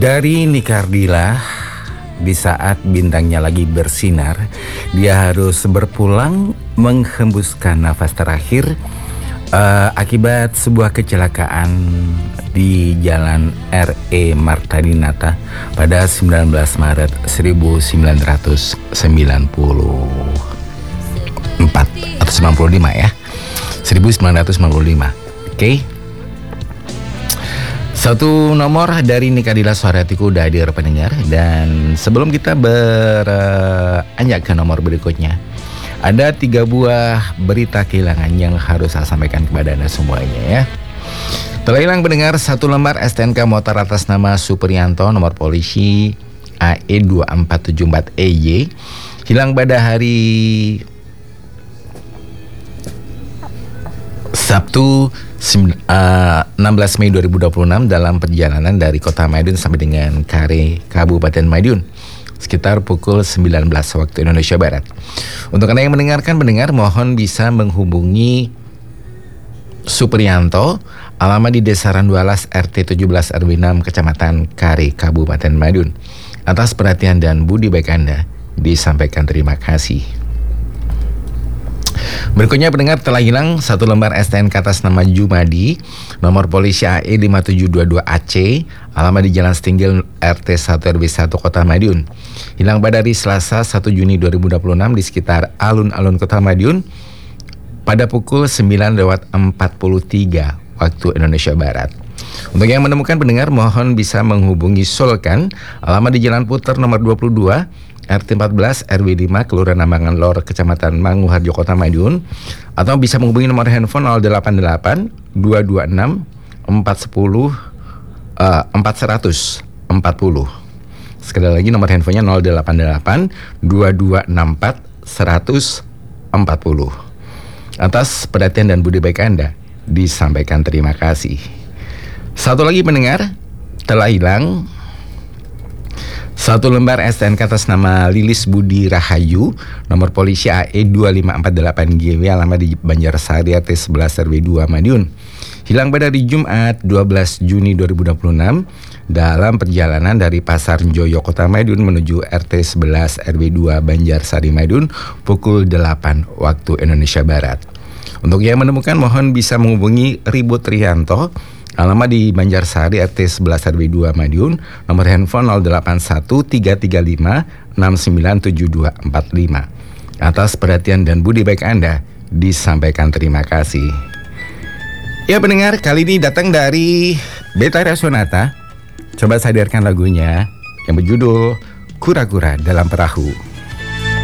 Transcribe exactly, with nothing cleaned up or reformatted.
Dari Nikardila, di saat bintangnya lagi bersinar, dia harus berpulang menghembuskan nafas terakhir uh, akibat sebuah kecelakaan di Jalan R E Marta Dinata pada sembilan belas Maret seribu sembilan ratus sembilan puluh empat atau sembilan puluh lima ya, seribu sembilan ratus sembilan puluh lima. Oke. Okay. Satu nomor dari Nikardila Suara Hatiku udah hadir pendengar. Dan sebelum kita beranjak ke nomor berikutnya, ada tiga buah berita kehilangan yang harus saya sampaikan kepada Anda semuanya ya. Telah hilang pendengar satu lembar S T N K motor atas nama Supriyanto, nomor polisi A E dua empat tujuh empat E Y, hilang pada hari Sabtu enam belas Mei dua ribu dua puluh enam dalam perjalanan dari kota Madiun sampai dengan Kare, Kabupaten Madiun, sekitar pukul sembilan belas waktu Indonesia Barat. Untuk Anda yang mendengarkan pendengar, mohon bisa menghubungi Supriyanto, alamat di Desa Randualas R T tujuh belas R W enam Kecamatan Kare, Kabupaten Madiun. Atas perhatian dan budi baik Anda disampaikan terima kasih. Berikutnya pendengar, telah hilang satu lembar S T N K atas nama Jumadi, nomor polisi A E lima tujuh dua dua A C, alamat di Jalan Stinggil R T satu R W satu Kota Madiun. Hilang pada hari Selasa satu Juni dua ribu dua puluh enam di sekitar alun-alun Kota Madiun pada pukul sembilan lewat empat puluh tiga waktu Indonesia Barat. Untuk yang menemukan pendengar, mohon bisa menghubungi Solkan, alamat di Jalan Puter nomor dua puluh dua R T empat belas R W lima Kelurahan Nambangan Lor Kecamatan Manguharjo Kota Madiun, atau bisa menghubungi nomor handphone nol delapan delapan dua dua enam empat satu nol empat seratus empat puluh. Sekali lagi nomor handphonenya nol delapan delapan dua dua enam empat seratus empat puluh. Atas perhatian dan budi baik Anda disampaikan terima kasih. Satu lagi pendengar, telah hilang satu lembar S T N K atas nama Lilis Budi Rahayu, nomor polisi A E dua lima empat delapan G W, alamat di Banjarsari R T sebelas R W dua Madiun. Hilang pada hari Jumat dua belas Juni dua ribu dua puluh enam dalam perjalanan dari Pasar Joyo Kota Madiun menuju R T sebelas R W dua Banjarsari Madiun pukul delapan waktu Indonesia Barat. Untuk yang menemukan, mohon bisa menghubungi Ribut Rianto, alamat di Banjarsari R T sebelas R W dua Madiun, nomor handphone nol delapan satu tiga tiga lima enam sembilan tujuh dua empat lima. Atas perhatian dan budi baik Anda disampaikan terima kasih. Ya pendengar, kali ini datang dari Betara Sonata. Coba sadarkan lagunya yang berjudul Kura-Kura Dalam Perahu.